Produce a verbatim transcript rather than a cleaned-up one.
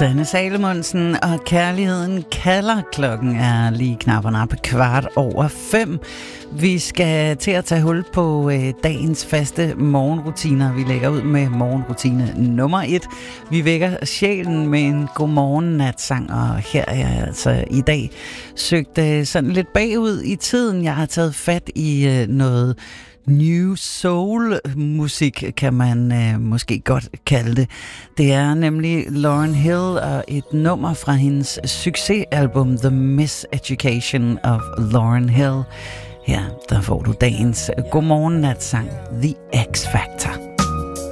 Sanne Salomonsen og Kærligheden kalder. Klokken er lige knap og nap kvart over fem. Vi skal til at tage hul på øh, dagens faste morgenrutiner. Vi lægger ud med morgenrutine nummer et. Vi vækker sjælen med en godmorgen-natsang, og her er jeg altså i dag søgt øh, sådan lidt bagud i tiden. Jeg har taget fat i øh, noget New Soul musik, kan man øh, måske godt kalde det. Det er nemlig Lauryn Hill og et nummer fra hendes succesalbum The Miseducation of Lauryn Hill. Her der får du dagens godmorgen-natsang, The X Factor.